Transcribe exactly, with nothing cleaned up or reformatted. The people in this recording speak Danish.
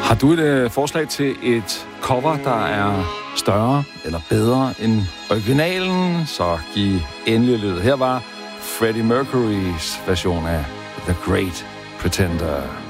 Har du et øh, forslag til et cover, der er større eller bedre end originalen, så giv endelig lyd. Her var Freddie Mercurys version af The Great Pretender.